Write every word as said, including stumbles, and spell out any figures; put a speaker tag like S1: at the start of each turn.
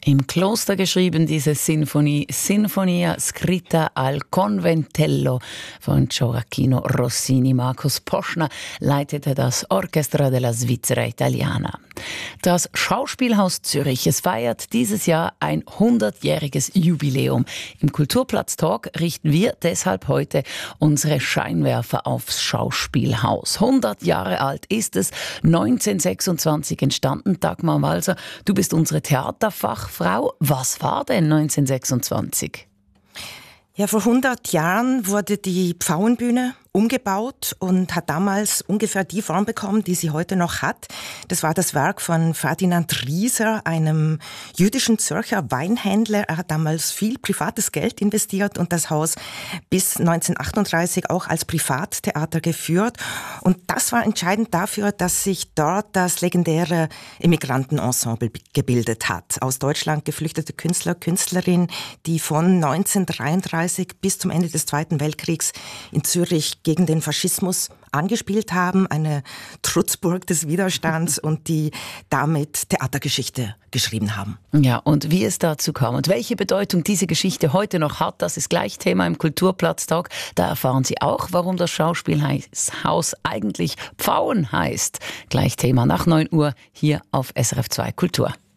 S1: Im Kloster geschrieben, diese Sinfonie, Sinfonia scritta al conventello von Gioacchino Rossini. Markus Poschner leitete das Orchestra della Svizzera Italiana. Das Schauspielhaus Zürich, es feiert dieses Jahr ein hundertjähriges Jubiläum. Im Kulturplatz Talk richten wir deshalb heute unsere Scheinwerfer aufs Schauspielhaus. hundert Jahre alt ist es, neunzehnhundertsechsundzwanzig entstanden. Dagmar Walser, du bist unsere Theaterfachfrau. Was war denn neunzehnhundertsechsundzwanzig?
S2: Ja, vor hundert Jahren wurde die Pfauenbühne umgebaut und hat damals ungefähr die Form bekommen, die sie heute noch hat. Das war das Werk von Ferdinand Rieser, einem jüdischen Zürcher Weinhändler. Er hat damals viel privates Geld investiert und das Haus bis neunzehnhundertachtunddreißig auch als Privattheater geführt. Und das war entscheidend dafür, dass sich dort das legendäre Immigrantenensemble gebildet hat. Aus Deutschland geflüchtete Künstler, Künstlerinnen, die von neunzehnhundertdreiunddreißig bis zum Ende des Zweiten Weltkriegs in Zürich gegen den Faschismus angespielt haben, eine Trutzburg des Widerstands und die damit Theatergeschichte geschrieben haben. Ja, und wie es dazu kam und welche Bedeutung diese Geschichte heute noch hat, das ist gleich Thema im Kulturplatztag. Da erfahren Sie auch, warum das Schauspielhaus eigentlich Pfauen heißt. Gleich Thema nach neun Uhr hier auf S R F zwei Kultur.